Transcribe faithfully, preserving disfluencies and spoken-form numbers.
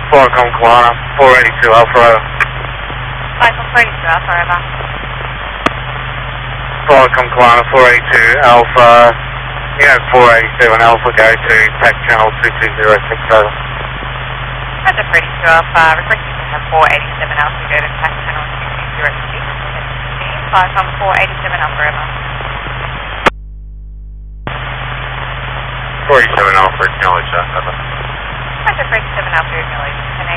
Falcon Kalana, four eighty-two Alpha. Falcon four eighty-two Alpha, over. Falcon Kalana, four eighty-two Alpha. Yeah, four eighty-seven Alpha, go to T A C channel two two zero six over. Roger, four eighty-two Alpha, requesting to have four eighty-seven Alpha go to T A C channel two two zero six. Falcon four eighty-seven Alpha, over. four eighty-seven Alpha, acknowledge that, over. Roger, four eighty-seven Alpha, acknowledge.